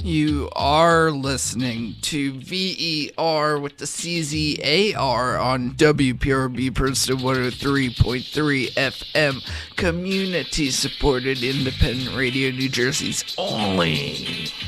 You are listening to VER with the CZAR on WPRB Princeton 103.3 FM, community-supported independent radio, New Jersey's only